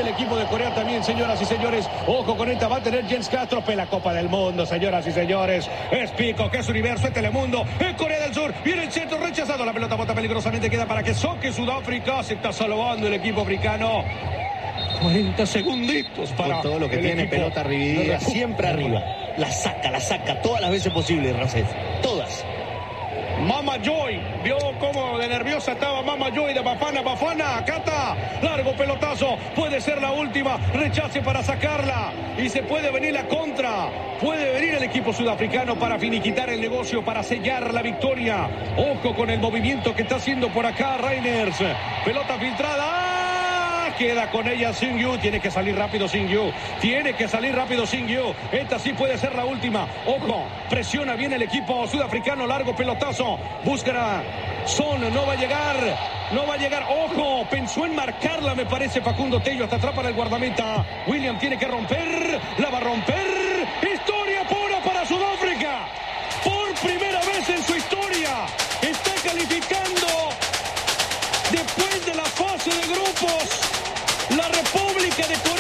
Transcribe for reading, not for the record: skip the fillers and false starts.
el equipo de Corea también, señoras y señores. Ojo con esta, va a tener Jens Kastrup en la Copa del Mundo, señoras y señores. Es Pico, que es Universo, es Telemundo, es Corea del Sur. Viene el centro rechazado, la pelota bota peligrosamente, queda para que soque Sudáfrica. Se está salvando el equipo africano. 40 segunditos para todo lo que tiene equipo. pelota dividida, siempre arriba. La saca todas las veces posible, Ramsés. Todas. Mama Joy, vio cómo de nerviosa estaba Mama Joy de Bafana, Cata, largo pelotazo, puede ser la última, rechace para sacarla, y se puede venir la contra, puede venir el equipo sudafricano para finiquitar el negocio, para sellar la victoria. Ojo con el movimiento que está haciendo por acá Reiners, pelota filtrada, queda con ella Singyu, tiene que salir rápido Singyu, esta sí puede ser la última. Ojo, presiona bien el equipo sudafricano, largo pelotazo, buscará Son, no va a llegar, ojo, pensó en marcarla me parece Facundo Tello, hasta atrás para el guardameta. William tiene que romper, la va a romper, historia pura para Sudáfrica, por primera vez en su historia, está calificando después de la fase de grupos. La República de Corea